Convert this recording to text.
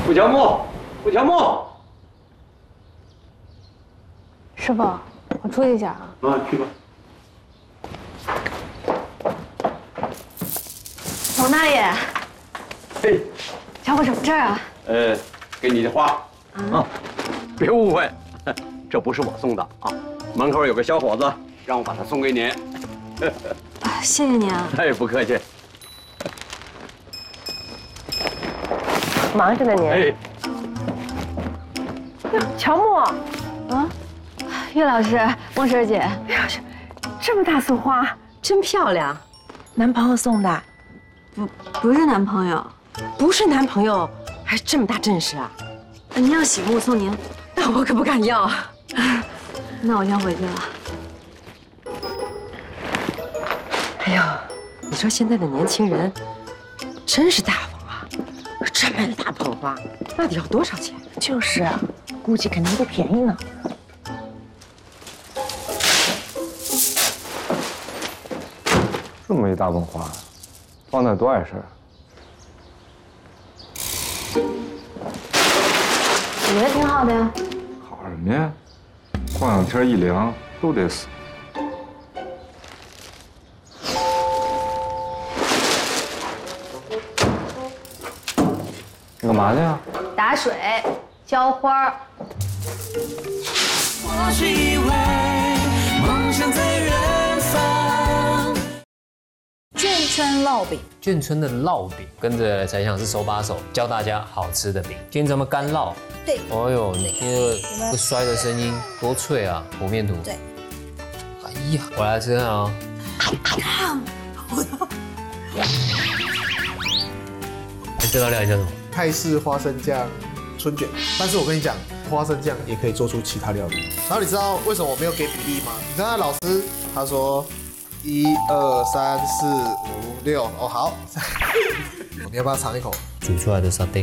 顾乔木，顾乔木， 师傅，我出去一下啊。 啊，去吧。 王大爷， 嘿， 找我什么事儿啊？ 给你的花啊，别误会，这不是我送的啊，门口有个小伙子让我把它送给你。 谢谢您啊。 哎，不客气。 忙着呢您。 哎， 乔木， 啊，岳老师，梦婶姐， 哎呀，这么大束花，真漂亮。男朋友送的？ 不是男朋友， 不是男朋友，还这么大阵势啊？ 您要喜不我送您。 那我可不敢要。 那我先回去了。 哎呀，你说现在的年轻人真是大方啊！这么大捧花，那得要多少钱？ 就是啊，估计肯定不便宜呢。 这么一大捧花，放那多碍事儿。 我觉得挺好的呀。 好什么呀？过两天一凉都得死。你干嘛去啊？ 打水，浇花。 或许以为梦想在远方。 眷村烙饼， 眷村的烙饼，跟着才想是手把手教大家好吃的饼。听咱们干烙， 对， 哦呦，你听这个摔的声音多脆啊！和面图， 对， 哎呀，我来吃看啊。这道料理叫什么？ 泰式花生酱春卷，但是我跟你讲，花生酱也可以做出其他料理。然后你知道为什么我没有给比例吗？你看老师他说1、2、3、4、5、6，哦好，你要不要尝一口？ 煮出来的沙丁。